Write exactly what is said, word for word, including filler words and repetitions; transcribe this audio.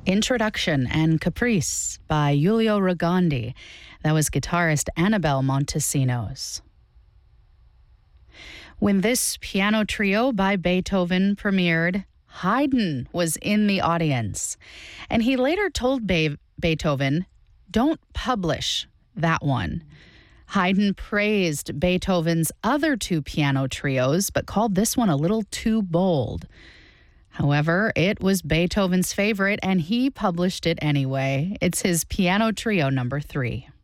Introduction and Caprice by Giulio Rogondi. That was guitarist Annabelle Montesinos. When this piano trio by Beethoven premiered, Haydn was in the audience, and he later told Be- Beethoven, "Don't publish that one." Haydn praised Beethoven's other two piano trios, but called this one a little too bold. However, it was Beethoven's favorite, and he published it anyway. It's his piano trio number three.